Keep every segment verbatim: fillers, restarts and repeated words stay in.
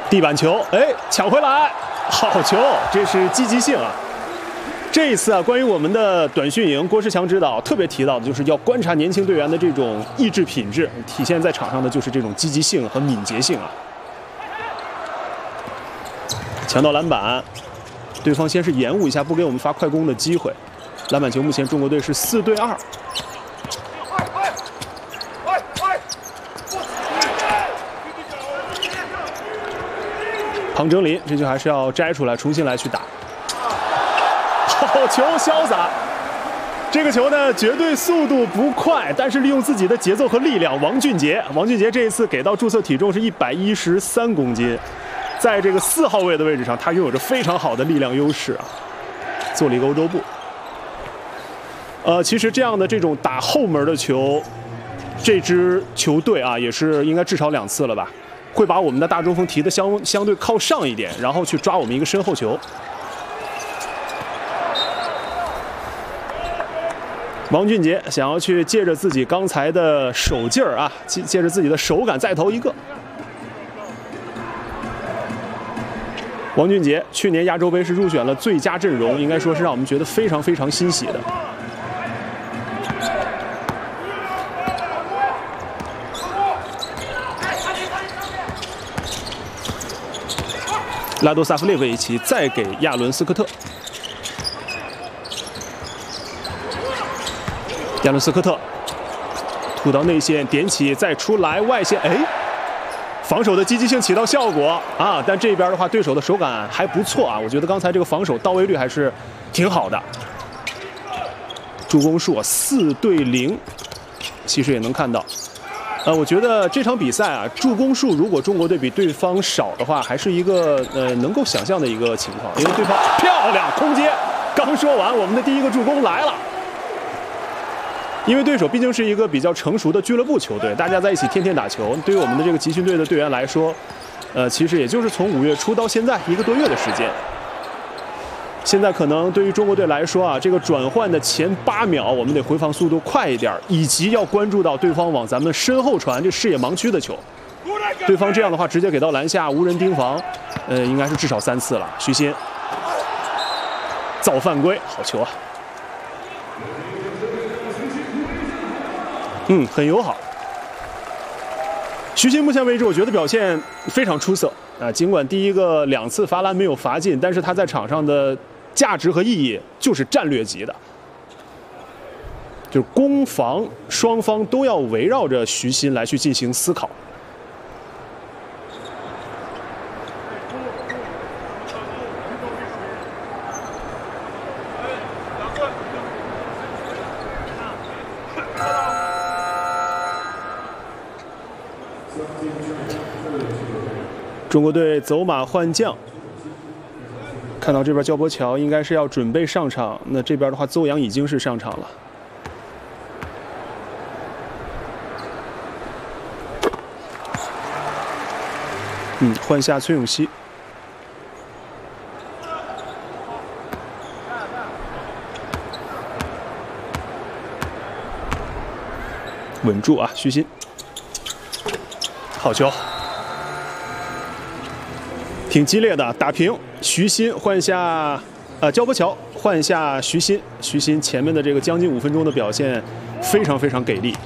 地板球，哎，抢回来，好球，这是积极性啊。这一次啊，关于我们的短训营，郭士强指导特别提到的就是要观察年轻队员的这种意志品质，体现在场上的就是这种积极性和敏捷性啊。抢到篮板，对方先是延误一下，不给我们发快攻的机会。篮板球目前中国队是四对二。庞征林这球还是要摘出来，重新来去打。好球，潇洒！这个球呢，绝对速度不快，但是利用自己的节奏和力量。王俊杰，王俊杰这一次给到注册体重是一百一十三公斤，在这个四号位的位置上，他拥有着非常好的力量优势啊，做了一个欧洲步。呃，其实这样的这种打后门的球，这支球队啊，也是应该至少两次了吧。会把我们的大中锋提的相相对靠上一点，然后去抓我们一个身后球。王俊杰想要去借着自己刚才的手劲儿啊，借借着自己的手感再投一个。王俊杰去年亚洲杯是入选了最佳阵容，应该说是让我们觉得非常非常欣喜的。拉多萨夫列维奇再给亚伦斯科特，亚伦斯科特突到内线点起再出来外线，哎，防守的积极性起到效果啊！但这边的话，对手的手感还不错啊，我觉得刚才这个防守到位率还是挺好的。助攻数四对零，其实也能看到。呃，我觉得这场比赛啊，助攻数如果中国队比对方少的话，还是一个呃能够想象的一个情况，因为对方漂亮空接。刚说完，我们的第一个助攻来了。因为对手毕竟是一个比较成熟的俱乐部球队，大家在一起天天打球，对于我们的这个集训队的队员来说，呃，其实也就是从五月初到现在一个多月的时间。现在可能对于中国队来说啊，这个转换的前八秒，我们得回防速度快一点，以及要关注到对方往咱们身后传这视野盲区的球。对方这样的话，直接给到篮下无人盯防，呃，应该是至少三次了。徐新造犯规，好球啊！嗯，很友好。徐新目前为止，我觉得表现非常出色啊。尽管第一个两次罚篮没有罚进，但是他在场上的价值和意义就是战略级的，就是攻防双方都要围绕着徐新来去进行思考。中国队走马换将，看到这边焦博乔应该是要准备上场，那这边的话邹阳已经是上场了。嗯，换下崔永熙。稳住啊，徐新，好球。挺激烈的打平，徐新换下，呃，焦博乔换下徐新，徐新前面的这个将近五分钟的表现非常非常给力。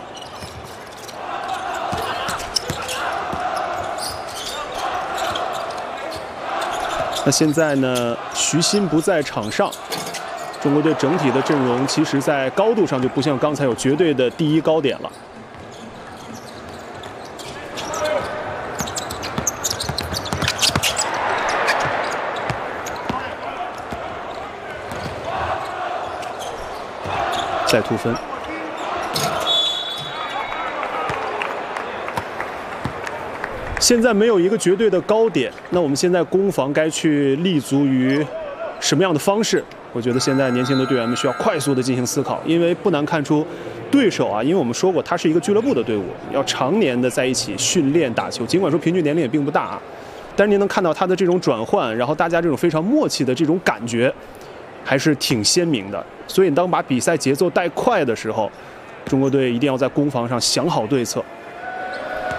那现在呢，徐新不在场上，中国队整体的阵容其实在高度上就不像刚才有绝对的第一高点了。再突分，现在没有一个绝对的高点，那我们现在攻防该去立足于什么样的方式？我觉得现在年轻的队员们需要快速的进行思考，因为不难看出，对手啊，因为我们说过，他是一个俱乐部的队伍，要常年的在一起训练打球，尽管说平均年龄也并不大啊，但是您能看到他的这种转换，然后大家这种非常默契的这种感觉，还是挺鲜明的。所以当把比赛节奏带快的时候，中国队一定要在攻防上想好对策。